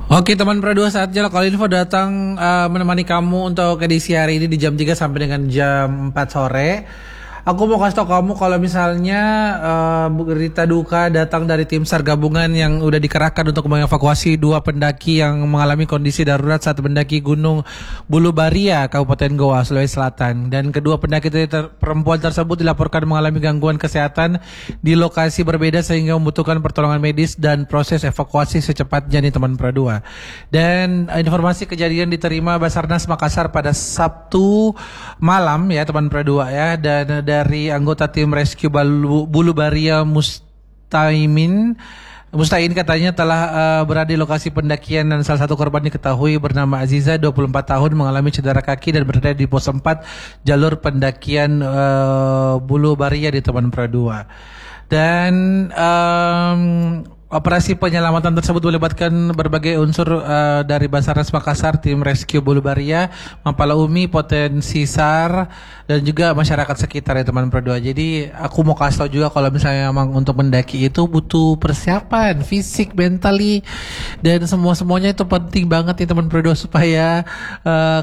Oke teman Pro 2, saatnya Lokal Info datang menemani kamu untuk edisi hari ini di jam 3 sampai dengan jam 4 sore. Aku mau kasih tau kamu kalau misalnya berita duka datang dari tim SAR gabungan yang udah dikerahkan untuk mengevakuasi 2 pendaki yang mengalami kondisi darurat saat mendaki Gunung Bulu Baria, Kabupaten Goa, Sulawesi Selatan. Dan kedua pendaki perempuan tersebut dilaporkan mengalami gangguan kesehatan di lokasi berbeda sehingga membutuhkan pertolongan medis dan proses evakuasi secepatnya nih teman Pro 2. Dan informasi kejadian diterima Basarnas Makassar pada Sabtu malam ya teman Pro 2 ya, dan dari anggota tim rescue Bulu Baria Mustain katanya telah berada di lokasi pendakian dan salah satu korban diketahui bernama Aziza 24 tahun mengalami cedera kaki dan berada di pos 4 jalur pendakian Bulu Baria di teman Pro 2. Dan operasi penyelamatan tersebut melibatkan berbagai unsur dari Basarnas Makassar, tim rescue Bulu Baria, Mapala Umi, potensi SAR, dan juga masyarakat sekitar ya teman Pro 2. Jadi aku mau kasih tau juga kalau misalnya emang untuk mendaki itu butuh persiapan fisik, mentally, dan semuanya itu penting banget nih teman Pro 2 supaya